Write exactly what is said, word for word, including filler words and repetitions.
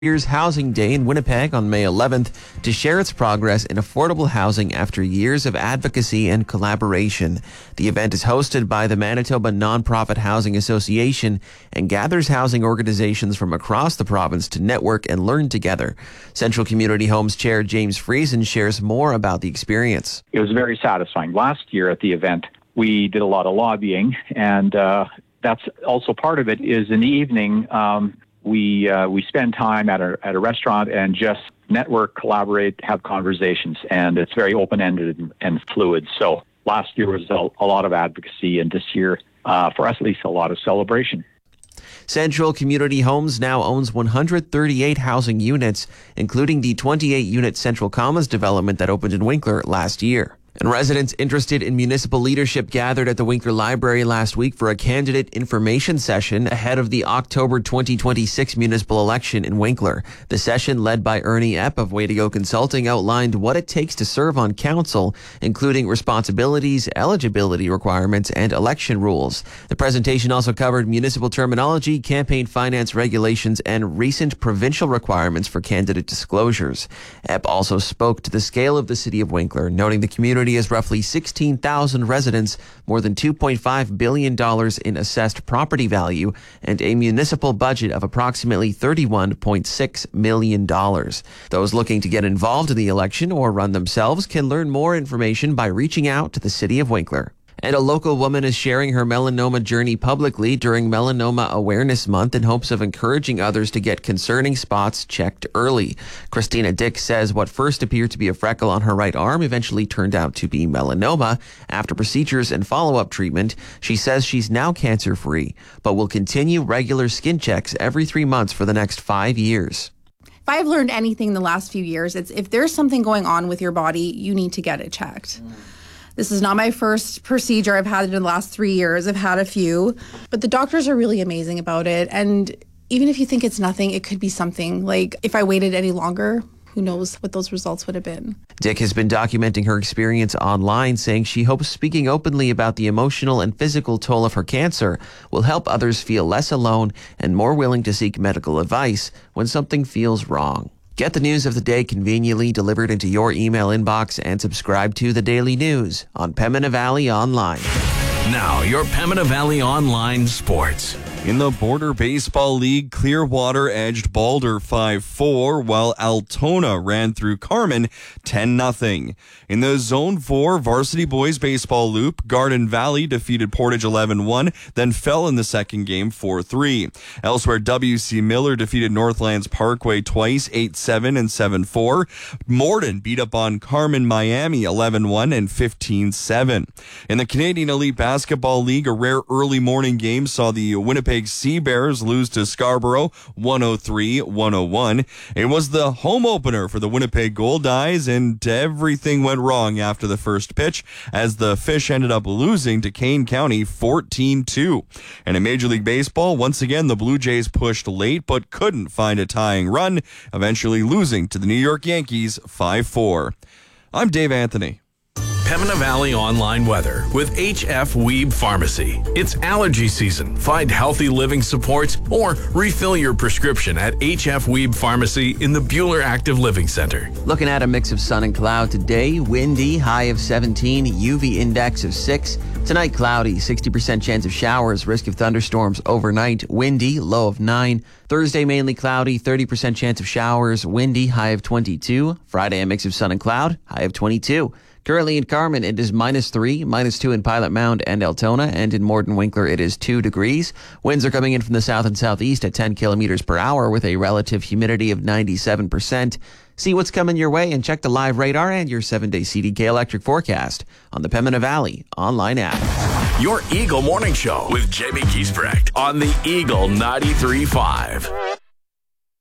Year's Housing Day in Winnipeg on May eleventh to share its progress in affordable housing after years of advocacy and collaboration. The event is hosted by the Manitoba Nonprofit Housing Association and gathers housing organizations from across the province to network and learn together. Central Community Homes Chair James Friesen shares more about the experience. It was very satisfying. Last year at the event, we did a lot of lobbying, and uh, that's also part of it is in the evening, um, We uh, we spend time at a at a restaurant and just network, collaborate, have conversations, and it's very open-ended and, and fluid. So last year was a, a lot of advocacy, and this year, uh, for us at least, a lot of celebration. Central Community Homes now owns one hundred thirty-eight housing units, including the twenty-eight unit Central Commas development that opened in Winkler last year. And residents interested in municipal leadership gathered at the Winkler Library last week for a candidate information session ahead of the October twenty twenty-six municipal election in Winkler. The session, led by Ernie Epp of Way to Go Consulting, outlined what it takes to serve on council, including responsibilities, eligibility requirements, and election rules. The presentation also covered municipal terminology, campaign finance regulations, and recent provincial requirements for candidate disclosures. Epp also spoke to the scale of the city of Winkler, noting the community has roughly sixteen thousand residents, more than two point five billion dollars in assessed property value, and a municipal budget of approximately thirty-one point six million dollars. Those looking to get involved in the election or run themselves can learn more information by reaching out to the City of Winkler. And a local woman is sharing her melanoma journey publicly during Melanoma Awareness Month in hopes of encouraging others to get concerning spots checked early. Christina Dick says what first appeared to be a freckle on her right arm eventually turned out to be melanoma. After procedures and follow-up treatment, she says she's now cancer-free, but will continue regular skin checks every three months for the next five years. If I've learned anything in the last few years, it's if there's something going on with your body, you need to get it checked. Mm. This is not my first procedure. I've had it in the last three years. I've had a few. But the doctors are really amazing about it. And even if you think it's nothing, it could be something. Like, if I waited any longer, who knows what those results would have been. Dick has been documenting her experience online, saying she hopes speaking openly about the emotional and physical toll of her cancer will help others feel less alone and more willing to seek medical advice when something feels wrong. Get the news of the day conveniently delivered into your email inbox and subscribe to the Daily News on Pembina Valley Online. Now, your Pembina Valley Online sports. In the Border Baseball League, Clearwater edged Balder five four, while Altona ran through Carman ten nothing. In the Zone four Varsity Boys Baseball Loop, Garden Valley defeated Portage eleven one, then fell in the second game four three. Elsewhere, W C Miller defeated Northlands Parkway twice, eight seven and seven four. Morden beat up on Carman Miami eleven one and fifteen seven. In the Canadian Elite Basketball League, a rare early morning game saw the Winnipeg Sea Bears lose to Scarborough one oh three to one oh one. It was the home opener for the Winnipeg Gold Eyes, and everything went wrong after the first pitch as the Fish ended up losing to Kane County fourteen two. And in Major League Baseball, once again, the Blue Jays pushed late but couldn't find a tying run, eventually losing to the New York Yankees five four. I'm Dave Anthony. Pembina Valley Online weather with H F Weeb Pharmacy. It's allergy season. Find healthy living supports or refill your prescription at H F Weeb Pharmacy in the Buhler Active Living Center. Looking at a mix of sun and cloud today. Windy, high of seventeen, U V index of six. Tonight, cloudy, sixty percent chance of showers, risk of thunderstorms overnight. Windy, low of nine. Thursday, mainly cloudy, thirty percent chance of showers, windy, high of twenty-two. Friday, a mix of sun and cloud, high of twenty-two. Currently in Carman, it is minus three, minus two in Pilot Mound and Altona, and in Morden Winkler, it is two degrees. Winds are coming in from the south and southeast at ten kilometers per hour with a relative humidity of ninety-seven percent. See what's coming your way and check the live radar and your seven-day C D K electric forecast on the Pembina Valley online app. Your Eagle Morning Show with Jamie Kiesbrecht on the Eagle ninety-three point five.